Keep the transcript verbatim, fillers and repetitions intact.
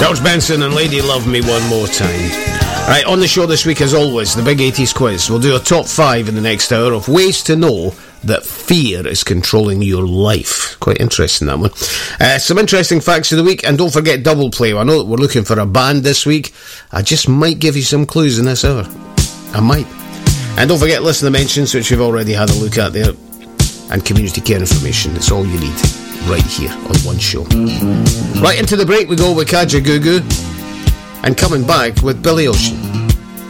George Benson and Lady Love Me One More Time. Right, on the show this week, as always, the big eighties quiz. We'll do a top five in the next hour of ways to know that fear is controlling your life. Quite interesting, that one. Uh, some interesting facts of the week, and don't forget double play. I know that we're looking for a band this week. I just might give you some clues in this hour. I might. And don't forget listener mentions, which we've already had a look at there, and community care information. That's all you need right here on one show. Right into the break we go with Kaja Gugu, and coming back with Billy Ocean.